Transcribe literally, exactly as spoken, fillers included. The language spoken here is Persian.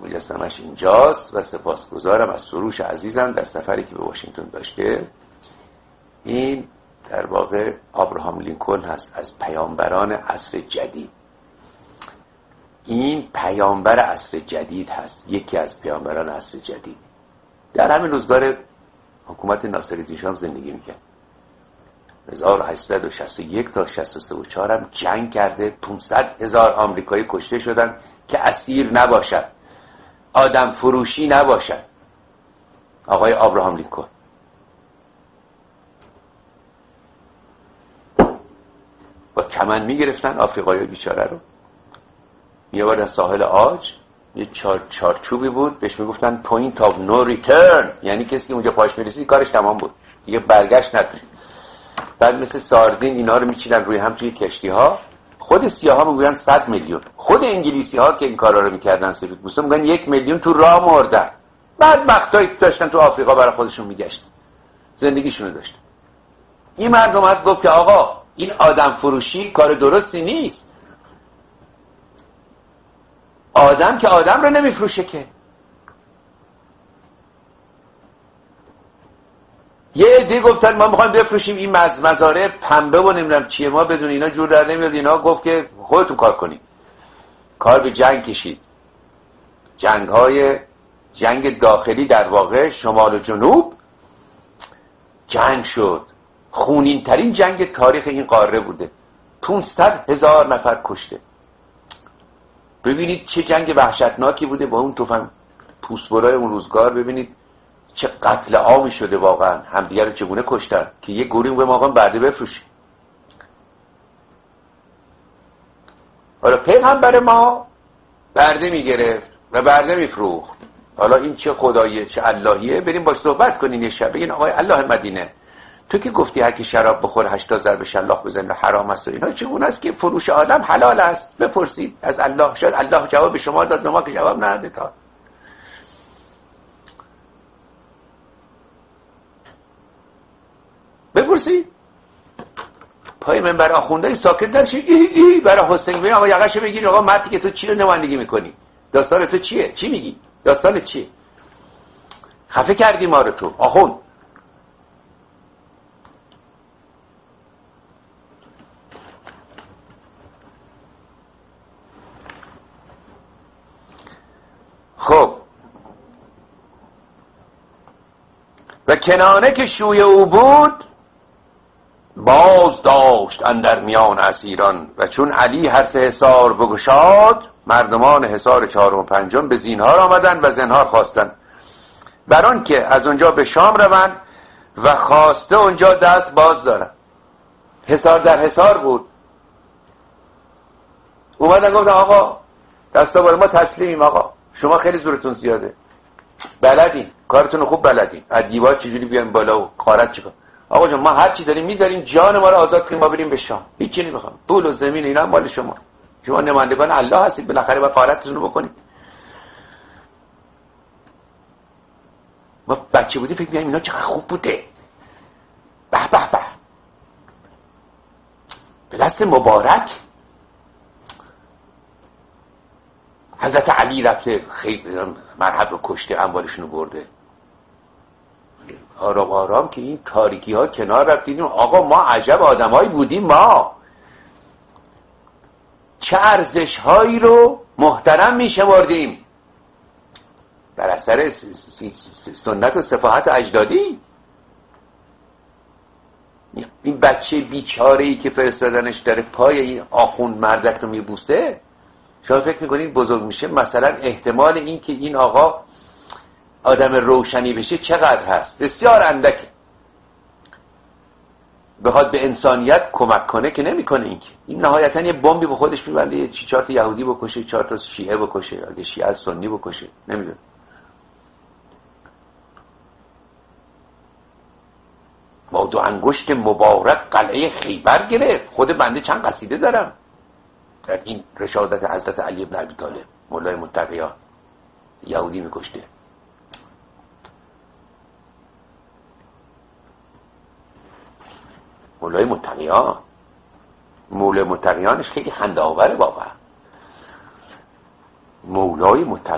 مجسمش اینجاست و سپاسگزارم از سروش عزیزم در سفری که به واشنگتن داشته. این در واقع ابراهام لینکلن هست از پیامبران عصر جدید. این پیامبر عصر جدید هست، یکی از پیامبران عصر جدید. در همین روزگار حکومت ناصرالدین شاه زندگی میکرد. هزار و هشتصد و شصت و یک تا شصت و سه و چهار هم جنگ کرده. پانصد هزار آمریکایی کشته شدن که اسیر نباشد، آدم فروشی نباشد. آقای ابراهام لینکلن با کمند میگرفتن آفریقایی بیچاره رو، میآوردن ساحل عاج. یه چار چارچوبی بود بهش میگفتن پوینت آف نو ریترن، یعنی کسی که اونجا پاش میرسید کارش تمام بود، دیگه برگشت نداره. بعد مثل ساردین اینا رو میچیدن روی هم توی کشتی ها. خود سیاها میگن صد میلیون، خود انگلیسی ها که این کارا رو میکردن سفید پوستا میگن یک میلیون تو راه مردن. بعد وقتایی داشتن تو آفریقا برای خودشون میگشتن، زندگیشونو داشتن. این مردم هست گفت که آقا این آدم فروشی کار درستی نیست. آدم که آدم رو نمیفروشه که. یه عده گفتن ما میخوایم بفروشیم این مز... مزارع پنبه و نمیدونم چیه، ما بدون اینا جور در نمیاد. اینا گفت که خودتون کار کنید. کار به جنگ کشید. جنگ های جنگ داخلی در واقع شمال و جنوب جنگ شد. خونین ترین جنگ تاریخ این قاره بوده. پانصد هزار نفر کشته. ببینید چه جنگ وحشتناکی بوده با اون تفنگ پوستبرای اون روزگار. ببینید چه قتل عامی شده واقعا، همدیگه رو چگونه کشتن که یه گوری به ما برده بفروشیم. حالا پیغمبر ما برده میگرفت و برده میفروخت. حالا این چه خداییه چه اللهیه؟ بریم باش صحبت کنین یه شب. بگین آقای الله مدینه، تو که گفتی هر کی شراب بخوره هشتاد ضرب شلاق بزنه حرام است و اینا، چگونه است که فروش آدم حلال است؟ بپرسید از الله. شاید الله جواب شما داد، ما که جواب نداده. تا بپرسید. پای منبر آخوندهای ساکت نشید. ای ای برای حسین بگید آقا یقهشو بگیر. آقا مردی که تو چی رو نمایندگی میکنی؟ داستان تو چیه؟ چی میگی؟ داستان چیه؟ خفه کردی ما رو تو آخوند. خب و کنانه که شوی او بود باز داشت اندر میان اسیران، و چون علی هر سه حصار بگشاد مردمان حصار چهارم و پنجم به زینهار آمدند و زنهار خواستند بر آن که از اونجا به شام روند و خواسته اونجا دست باز دارند. حصار در حصار بود. اومدن گفتن آقا دستا بار ما تسلیمیم، آقا شما خیلی زورتون زیاده، بلدین کارتون خوب بلدین، از دیوار چجوری بیان بالا و قارت چیکار. آقا جان ما هر چی داریم میذاریم جان ما رو آزاد کنیم ما بریم به شام، هیچ نمیخوام. پول و زمین اینا مال شما، شما نمایندگان الله هستید، بالاخره با قارتتون رو بکنید. ما بچه بودیم فکر می‌کردیم اینا چقدر خوب بوده، به به به به دست مبارک حضرت علی رفته خیلی مرحب رو کشته، اموالشون رو برده. آرام آرام که این تاریکی ها کنار رفتیم. آقا ما عجب آدمایی بودیم، ما چه ارزش هایی رو محترم می شمردیم در اثر سنت و صفاحت اجدادی. این بچه بیچاره‌ای که فرستادنش در پای این آخوند مردک رو میبوسه، شما فکر میکنید بزرگ میشه مثلا احتمال این که این آقا آدم روشنی بشه چقدر هست؟ بسیار اندک. بخواد به انسانیت کمک کنه که نمیکنه. این که این نهایتا یه بمبی به خودش میبنده، یه چهار تا یهودی بکشه، چهار تا شیعه بکشه، اگه شیعه از سنی بکشه، نمیدونم. با دو انگشت مبارک قلعه خیبر گرفت. خود بنده چند قصیده دارم در این رشادت حضرت علی بن ابی طالب، مولای متقیان. یهودی میکشته. مولای متقیان، مولای متقیانش خیلی خنده آوره واقعا. مولای متقیان